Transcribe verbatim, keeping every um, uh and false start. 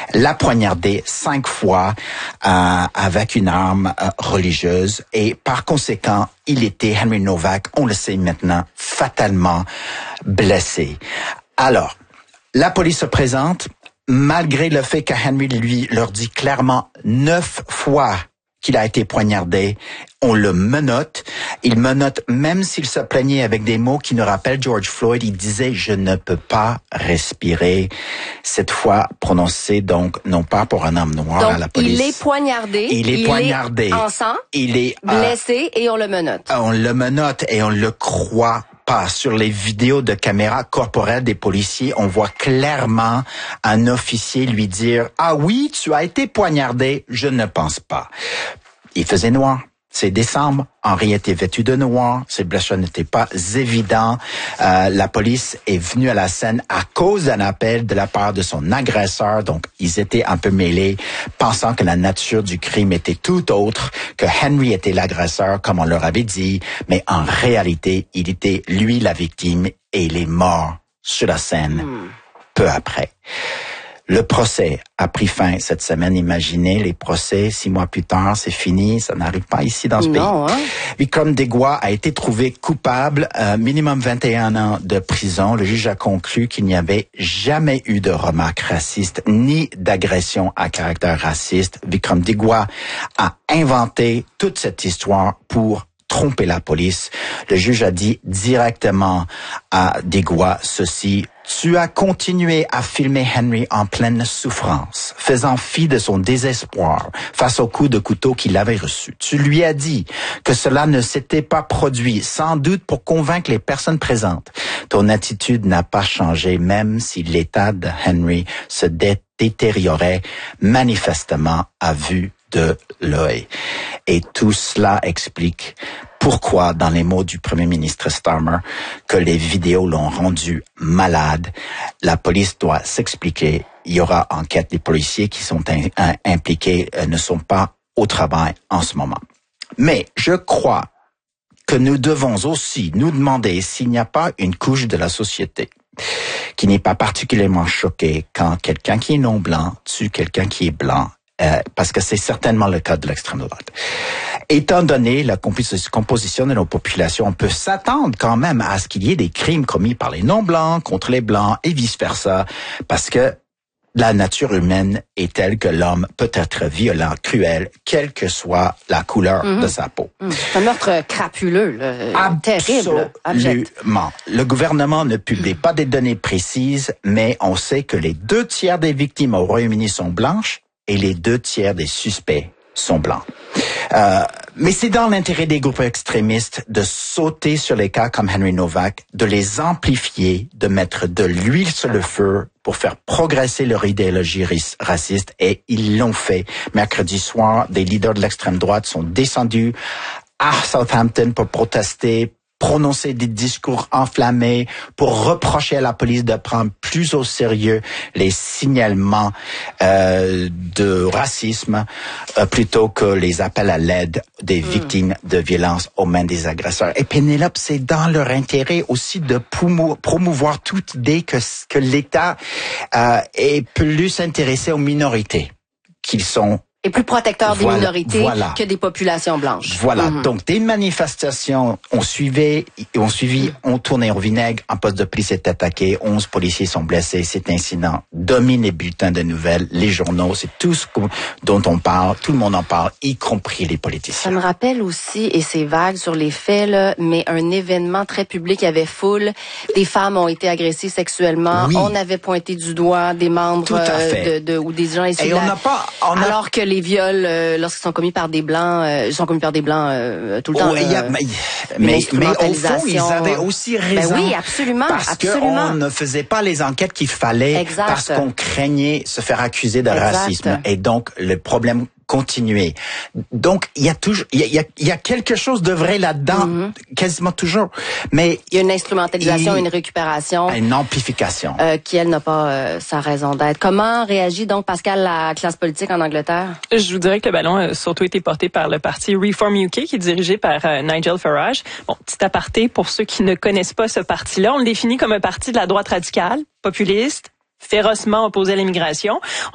l'a poignardé cinq fois euh, avec une arme euh, religieuse et par conséquent, il était, Henry Novak, on le sait maintenant, fatalement blessé. Alors, la police se présente, malgré le fait que Henry lui leur dit clairement neuf fois qu'il a été poignardé, on le menotte. Il menotte même s'il se plaignait avec des mots qui nous rappellent George Floyd. Il disait « je ne peux pas respirer ». Cette fois prononcée donc non pas pour un homme noir donc, à la police. il est poignardé. Il est il poignardé. Est en sang. Il est blessé euh, et on le menotte. On le menotte et on le croit pas. Sur les vidéos de caméra corporelle des policiers, on voit clairement un officier lui dire « Ah oui, tu as été poignardé, je ne pense pas ». Il faisait noir. C'est décembre. Henry était vêtu de noir. Ses blessures n'étaient pas évidentes. Euh, la police est venue à la scène à cause d'un appel de la part de son agresseur. Donc, ils étaient un peu mêlés, pensant que la nature du crime était tout autre, que Henry était l'agresseur, comme on leur avait dit. Mais en réalité, il était, lui, la victime et il est mort sur la scène hmm. peu après. Le procès a pris fin cette semaine. Imaginez les procès, six mois plus tard, c'est fini. Ça n'arrive pas ici dans ce non, pays. Hein? Vikram Degwa a été trouvé coupable, euh, minimum vingt et un ans de prison. Le juge a conclu qu'il n'y avait jamais eu de remarques racistes ni d'agression à caractère raciste. Vikram Degwa a inventé toute cette histoire pour tromper la police. Le juge a dit directement à Degwa ceci: tu as continué à filmer Henry en pleine souffrance, faisant fi de son désespoir face au coup de couteau qu'il avait reçu. Tu lui as dit que cela ne s'était pas produit, sans doute pour convaincre les personnes présentes. Ton attitude n'a pas changé, même si l'état de Henry se détériorait manifestement à vue de l'œil. Et tout cela explique pourquoi, dans les mots du premier ministre Starmer, que les vidéos l'ont rendu malade. La police doit s'expliquer. Il y aura enquête. Les policiers qui sont in, in, impliqués euh, ne sont pas au travail en ce moment. Mais je crois que nous devons aussi nous demander s'il n'y a pas une couche de la société qui n'est pas particulièrement choquée quand quelqu'un qui est non blanc tue quelqu'un qui est blanc. Euh, parce que c'est certainement le cas de l'extrême droite. Étant donné la composition de nos populations, on peut s'attendre quand même à ce qu'il y ait des crimes commis par les non-blancs contre les blancs et vice-versa, parce que la nature humaine est telle que l'homme peut être violent, cruel, quelle que soit la couleur mmh. de sa peau. Mmh. C'est un meurtre crapuleux, là, terrible, abject. Absolument. Le gouvernement ne publie mmh. pas des données précises, mais on sait que les deux tiers des victimes au Royaume-Uni sont blanches et les deux tiers des suspects sont blancs. Euh, mais c'est dans l'intérêt des groupes extrémistes de sauter sur les cas comme Henry Novak, de les amplifier, de mettre de l'huile sur le feu pour faire progresser leur idéologie raciste, et ils l'ont fait. Mercredi soir, des leaders de l'extrême droite sont descendus à Southampton pour protester, prononcer des discours enflammés pour reprocher à la police de prendre plus au sérieux les signalements euh, de racisme euh, plutôt que les appels à l'aide des mmh. victimes de violences aux mains des agresseurs. Et Pénélope, c'est dans leur intérêt aussi de promou- promouvoir toute idée que, que l'État euh, est plus intéressé aux minorités qu'ils sont et plus protecteur voilà, des minorités voilà. que des populations blanches. Voilà. Mm-hmm. Mm-hmm. Donc, des manifestations ont suivi, ont suivi, ont tourné au vinaigre, un poste de police est attaqué, onze policiers sont blessés. Cet incident domine les bulletins de nouvelles, les journaux, c'est tout ce dont on parle, tout le monde en parle, y compris les politiciens. Ça me rappelle aussi, et c'est vague sur les faits, là, mais un événement très public, il y avait foule, des femmes ont été agressées sexuellement, oui. on avait pointé du doigt des membres de, de, ou des gens issus et de on la... n'a pas, on a... alors que les Les viols, euh, lorsqu'ils sont commis par des blancs, euh, ils sont commis par des blancs euh, tout le temps. Oh, y a, euh, mais, mais, mais au fond, ils avaient aussi raison. Ben oui, absolument, parce absolument. qu'on ne faisait pas les enquêtes qu'il fallait, exact. parce qu'on craignait se faire accuser de exact. racisme. Et donc, le problème continuer. Donc, il y a toujours, il y a, il y a quelque chose de vrai là-dedans, mm-hmm. quasiment toujours. Mais il y a une instrumentalisation, il, une récupération, une amplification, euh, qui elle n'a pas euh, sa raison d'être. Comment réagit donc Pascal la classe politique en Angleterre? Je vous dirais que le ballon a surtout été porté par le parti Reform U K, qui est dirigé par euh, Nigel Farage. Bon, petit aparté pour ceux qui ne connaissent pas ce parti-là, on le définit comme un parti de la droite radicale, populiste, férocement opposé à l'immigration.